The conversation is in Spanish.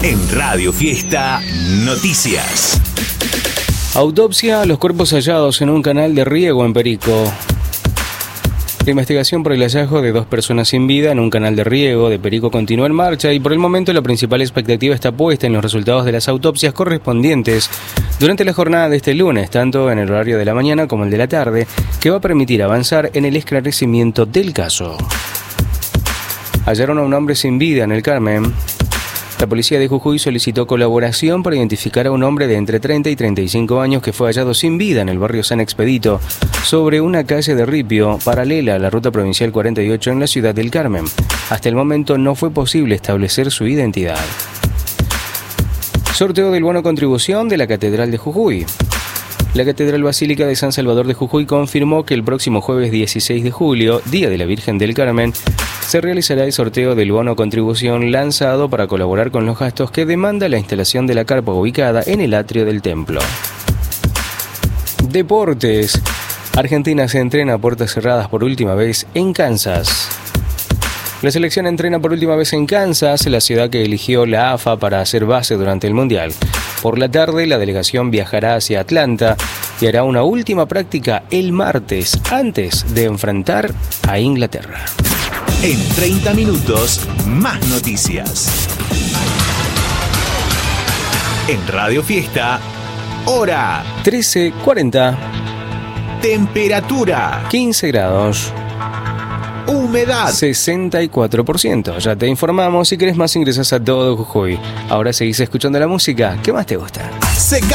En Radio Fiesta Noticias. Autopsia a los cuerpos hallados en un canal de riego en Perico. La investigación por el hallazgo de 2 personas sin vida en un canal de riego de Perico continúa en marcha y por el momento la principal expectativa está puesta en los resultados de las autopsias correspondientes durante la jornada de este lunes, tanto en el horario de la mañana como el de la tarde, que va a permitir avanzar en el esclarecimiento del caso. Hallaron a un hombre sin vida en el Carmen. La policía de Jujuy solicitó colaboración para identificar a un hombre de entre 30 y 35 años que fue hallado sin vida en el barrio San Expedito, sobre una calle de Ripio, paralela a la ruta provincial 48 en la ciudad del Carmen. Hasta el momento no fue posible establecer su identidad. Sorteo del bono contribución de la Catedral de Jujuy. La Catedral Basílica de San Salvador de Jujuy confirmó que el próximo jueves 16 de julio, Día de la Virgen del Carmen, se realizará el sorteo del bono contribución lanzado para colaborar con los gastos que demanda la instalación de la carpa ubicada en el atrio del templo. Deportes. Argentina se entrena a puertas cerradas por última vez en Kansas. La selección entrena por última vez en Kansas, la ciudad que eligió la AFA para hacer base durante el Mundial. Por la tarde, la delegación viajará hacia Atlanta y hará una última práctica el martes, antes de enfrentar a Inglaterra. En 30 minutos, más noticias. En Radio Fiesta, hora 13:40. Temperatura 15 grados. Humedad 64%. Ya te informamos. Si querés más, ingresás a Todo Jujuy. Ahora seguís escuchando la música. ¿Qué más te gusta? seca.